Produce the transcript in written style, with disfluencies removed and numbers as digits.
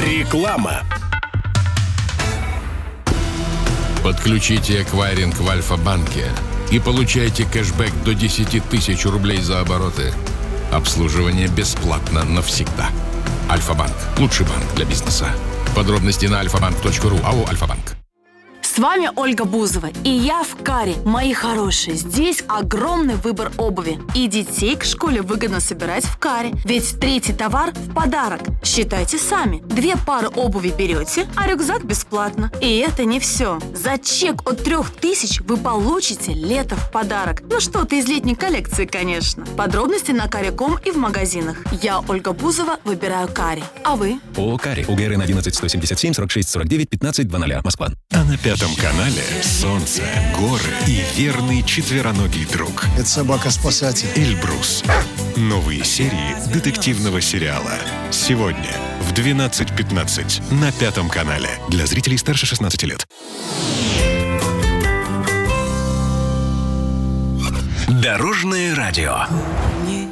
Реклама. Подключите эквайринг в Альфа-банке и получайте кэшбэк до 10 тысяч рублей за обороты. Обслуживание бесплатно навсегда. Альфа-банк. Лучший банк для бизнеса. Подробности на alfabank.ru. АО «Альфа-банк». С вами Ольга Бузова, и я в Каре. Мои хорошие, здесь огромный выбор обуви. И детей к школе выгодно собирать в Каре, ведь третий товар в подарок. Считайте сами. 2 пары обуви берете, а рюкзак бесплатно. И это не все. За чек от 3000 вы получите лето в подарок. Ну что-то из летней коллекции, конечно. Подробности на Каре.ком и в магазинах. Я, Ольга Бузова, выбираю Каре. А вы? ООО «Каре». УГРН 11 177 46 49 15 00. Москва. А на Пятом канале солнце, горы и верный четвероногий друг. Это собака-спасатель. Эльбрус. Новые серии детективного сериала. Сегодня в 12:15 на Пятом канале. Для зрителей старше 16 лет. Дорожное радио.